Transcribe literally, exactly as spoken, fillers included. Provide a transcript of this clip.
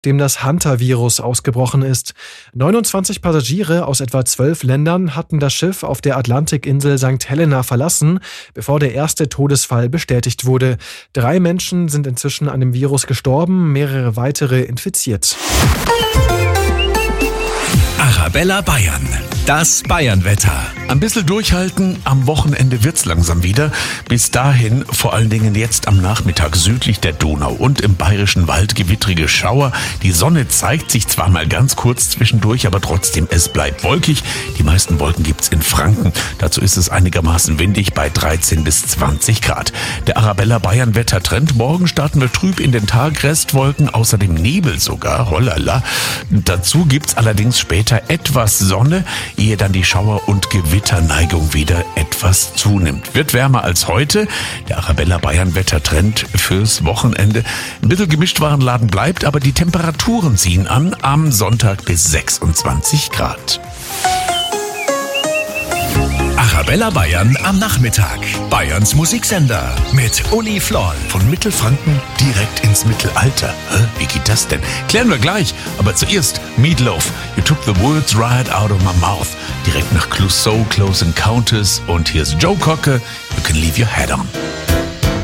dem das Hantavirus ausgebrochen ist. neunundzwanzig Passagiere aus etwa zwölf Ländern hatten das Schiff auf der Atlantikinsel Sankt Helena verlassen, bevor der erste Todesfall bestätigt wurde. Drei Menschen sind inzwischen an dem Virus gestorben, mehrere weitere infiziert. Arabella Bayern. Das Bayernwetter. Ein bisschen durchhalten, am Wochenende wird's langsam wieder. Bis dahin vor allen Dingen jetzt am Nachmittag südlich der Donau und im Bayerischen Wald gewittrige Schauer. Die Sonne zeigt sich zwar mal ganz kurz zwischendurch, aber trotzdem, es bleibt wolkig. Die meisten Wolken gibt's in Franken. Dazu ist es einigermaßen windig bei dreizehn bis zwanzig Grad. Der Arabella Bayern Wettertrend. Morgen starten wir trüb in den Tag, Restwolken, außerdem Nebel sogar. Hollala. Dazu gibt's allerdings später etwas Sonne, ehe dann die Schauer- und Gewitterneigung wieder etwas zunimmt. Wird wärmer als heute. Der Arabella Bayern Wettertrend fürs Wochenende. Ein bisschen Gemischtwarenladen bleibt, aber die Temperaturen ziehen an. Am Sonntag bis sechsundzwanzig Grad. Arabella Bayern am Nachmittag. Bayerns Musiksender mit Uli Floll. Von Mittelfranken direkt ins Mittelalter. Hä? Wie geht das denn? Klären wir gleich. Aber zuerst Meatloaf. You took the words right out of my mouth. Direkt nach Clouseau, Close Encounters. Und hier ist Joe Cocker. You can leave your head on.